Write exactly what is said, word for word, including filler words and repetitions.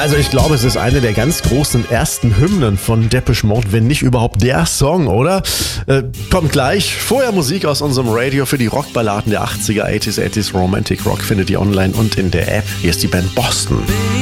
Also ich glaube, es ist eine der ganz großen ersten Hymnen von Depeche Mode, wenn nicht überhaupt der Song, oder? Äh, kommt gleich. Vorher Musik aus unserem Radio für die Rockballaden der achtziger, achtziger, achtziger Romantic Rock findet ihr online und in der App. Hier ist die Band Boston.